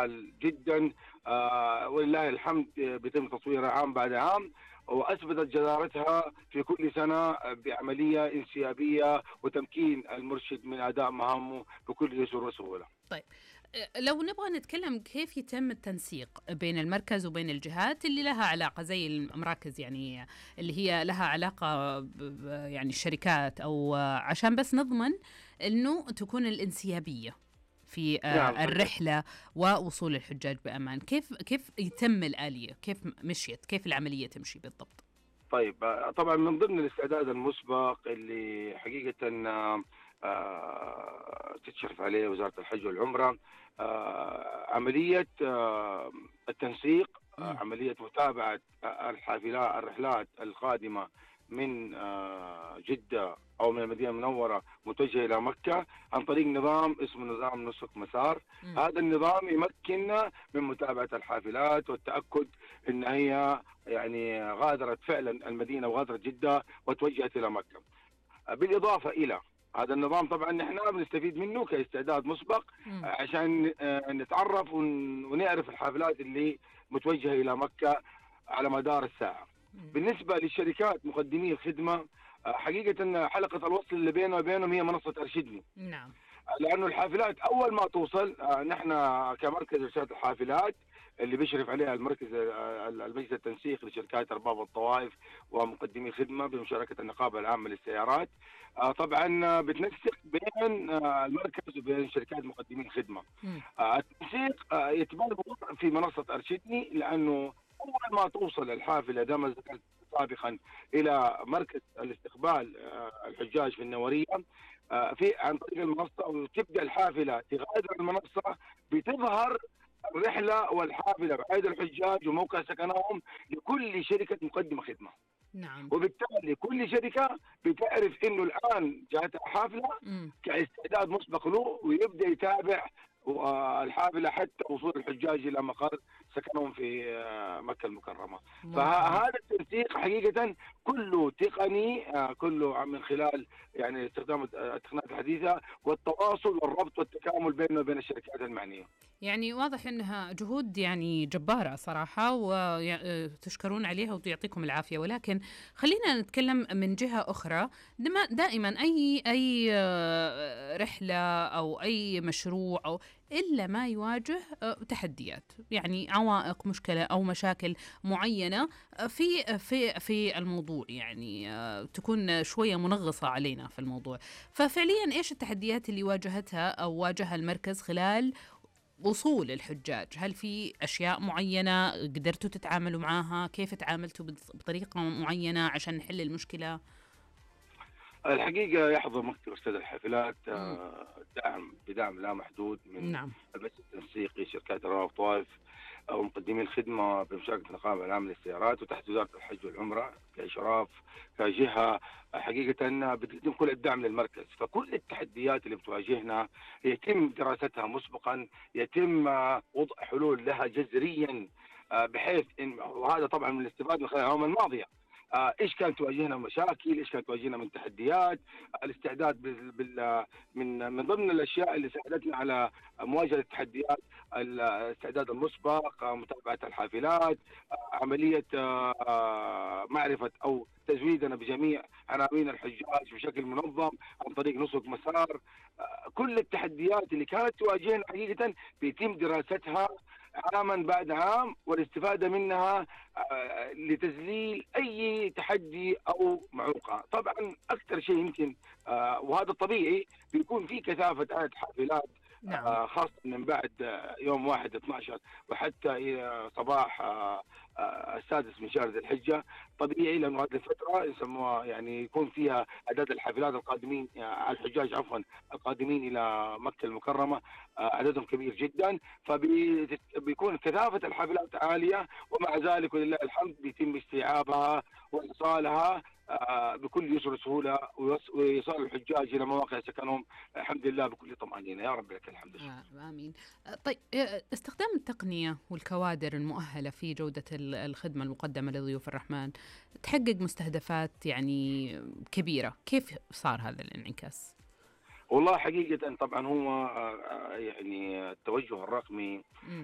فعال جدا. ولله الحمد بيتم تطويرها عام بعد عام، وأثبتت جدارتها في كل سنة بعملية انسيابية وتمكين المرشد من أداء مهامه بكل يسر وسهولة. طيب، لو نبغى نتكلم كيف يتم التنسيق بين المركز وبين الجهات اللي لها علاقة زي المراكز، يعني اللي هي لها علاقة يعني الشركات، أو عشان بس نضمن أنه تكون الانسيابية في نعم صحيح. الرحلة ووصول الحجاج بأمان. كيف يتم الآلية، كيف مشيت، كيف العملية تمشي بالضبط؟ طيب طبعا من ضمن الاستعداد المسبق اللي حقيقة تشرف عليه وزارة الحج والعمرة، عملية التنسيق، مم. عملية متابعة الرحلات القادمة من جدة أو من المدينة المنورة متجهة إلى مكة عن طريق نظام اسمه نظام نسك مسار. مم. هذا النظام يمكننا من متابعة الحافلات والتأكد أن هي يعني غادرت فعلا المدينة وغادرت جدة وتوجهت إلى مكة. بالإضافة إلى هذا النظام طبعا نحن بنستفيد منه كاستعداد مسبق مم. عشان نتعرف ونعرف الحافلات اللي متوجهة إلى مكة على مدار الساعة. مم. بالنسبة للشركات مقدمي الخدمة، حقيقة أن حلقة الوصل اللي بيننا وبينهم هي منصة أرشدني، نعم. لأنه الحافلات أول ما توصل نحن كمركز إرشاد الحافلات اللي بيشرف عليها المركز المجلس التنسيق لشركات أرباب الطوائف ومقدمي خدمة بمشاركة النقابة العامة للسيارات، طبعا بتنسق بين المركز وبين شركات مقدمي الخدمة. مم. التنسيق يتم في منصة أرشدني، لأنه أول ما توصل الحافلة ده ما ذكرت سابقا إلى مركز الاستقبال الحجاج في النورية، في عن طريق المنصة، وتبدأ الحافلة تغادر المنصة، بتظهر الرحلة والحافلة بعدد الحجاج وموقع سكنهم لكل شركة مقدمة خدمة. نعم. وبالتالي كل شركة بتعرف إنه الآن جاءت حافلة مم. كاستعداد مسبق له، ويبدأ يتابع الحافلة حتى وصول الحجاج إلى مقر سكنهم في مكة المكرمة. ممتاز. فهذا التنسيق حقيقة كله تقني، كله من خلال يعني استخدام التقنيات الحديثة والتواصل والربط والتكامل بيننا وبين الشركات المعنية. يعني واضح انها جهود يعني جبارة صراحة، وتشكرون عليها ويعطيكم العافية. ولكن خلينا نتكلم من جهة أخرى. دائما أي رحلة أو أي مشروع أو إلا ما يواجه تحديات، يعني عوائق، مشكلة أو مشاكل معينة في الموضوع، يعني تكون شوية منغصة علينا في الموضوع. ففعليا إيش التحديات اللي واجهتها أو واجهها المركز خلال وصول الحجاج؟ هل في أشياء معينة قدرتوا تتعاملوا معاها؟ كيف تعاملتوا بطريقة معينة عشان نحل المشكلة؟ الحقيقة يحظى مكتب إرشاد الحافلات مم. بدعم لا محدود من نعم. المجلس التنسيقي شركات الرباب الطوائف ومقدمي الخدمة بمشاركة النقابة العامة للسيارات وتحت وزارة الحج والعمرة كإشراف كجهة حقيقة بتقدم كل الدعم للمركز. فكل التحديات اللي بتواجهنا يتم دراستها مسبقا، يتم وضع حلول لها جذريا، بحيث إن وهذا طبعا من الاستفادة من خلال العوامل الماضية. ايش كانت تواجهنا مشاكل، ايش كانت تواجهنا من تحديات، الاستعداد من ضمن الاشياء اللي ساعدتنا على مواجهه التحديات الاستعداد المسبق، متابعه الحافلات، عمليه معرفه او تزويدنا بجميع عناوين الحجاج بشكل منظم عن طريق نسق مسار. كل التحديات اللي كانت تواجهنا حقيقه بيتم دراستها عاما بعد عام والاستفادة منها لتذليل أي تحدي أو معوقة. طبعا أكثر شيء يمكن وهذا طبيعي بيكون في كثافة عدد حافلات، نعم. خاصة من بعد يوم 1/12 وحتى إلى صباح السادس من شهر ذي الحجة. طبيعي لأنه هذه الفترة يسموها يعني يكون فيها أعداد الحافلات القادمين الحجاج عفوا القادمين إلى مكة المكرمة عددهم كبير جدا، فبيكون كثافة الحافلات عالية، ومع ذلك ولله الحمد بيتم استيعابها وإيصالها بكل يسر وسهولة، وإيصال الحجاج إلى مواقع سكنهم الحمد لله بكل طمأنينة. يا رب لك الحمد والشكر. آمين. طيب، استخدام التقنية والكوادر المؤهلة في جودة الخدمة المقدمة لضيوف الرحمن تحقق مستهدفات يعني كبيرة. كيف صار هذا الانعكاس؟ والله حقيقة طبعا هو يعني التوجه الرقمي